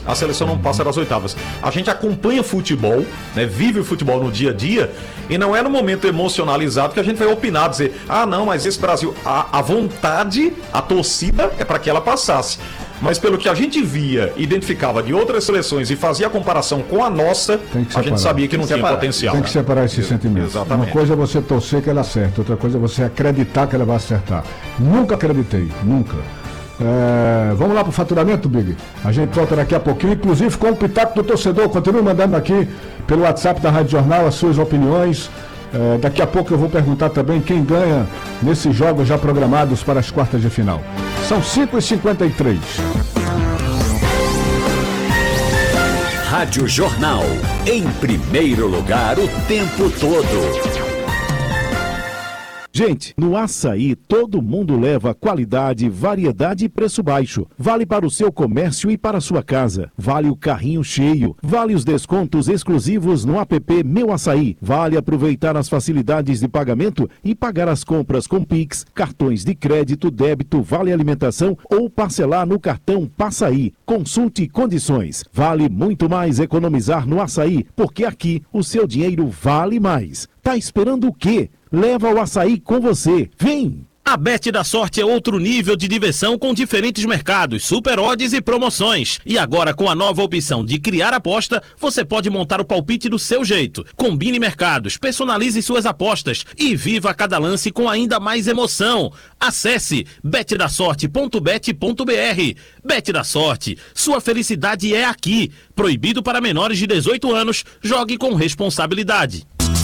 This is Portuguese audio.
a seleção não passa das oitavas. A gente acompanha futebol, né, vive o futebol no dia a dia, e não é no momento emocionalizado que a gente vai opinar, dizer, não, mas esse Brasil, a vontade, a torcida é para que ela passasse. Mas pelo que a gente via, identificava de outras seleções e fazia a comparação com a nossa, a gente sabia que não tinha potencial. Tem que separar esses sentimentos. Exatamente. Uma coisa é você torcer que ela acerta, outra coisa é você acreditar que ela vai acertar. Nunca acreditei, nunca. Vamos lá pro faturamento, Big? A gente volta daqui a pouquinho, inclusive com o pitaco do torcedor. Continue mandando aqui pelo WhatsApp da Rádio Jornal as suas opiniões. Daqui a pouco eu vou perguntar também quem ganha nesses jogos já programados para as quartas de final. São 5h53. Rádio Jornal, em primeiro lugar o tempo todo. Gente, no açaí todo mundo leva qualidade, variedade e preço baixo. Vale para o seu comércio e para a sua casa. Vale o carrinho cheio. Vale os descontos exclusivos no app Meu Açaí. Vale aproveitar as facilidades de pagamento e pagar as compras com Pix, cartões de crédito, débito, vale alimentação ou parcelar no cartão Passaí. Consulte condições. Vale muito mais economizar no açaí, porque aqui o seu dinheiro vale mais. Tá esperando o quê? Leva o açaí com você. Vem! A Bet da Sorte é outro nível de diversão com diferentes mercados, super odds e promoções. E agora com a nova opção de criar aposta, você pode montar o palpite do seu jeito. Combine mercados, personalize suas apostas e viva cada lance com ainda mais emoção. Acesse betdasorte.bet.br. Bet da Sorte, sua felicidade é aqui. Proibido para menores de 18 anos, jogue com responsabilidade.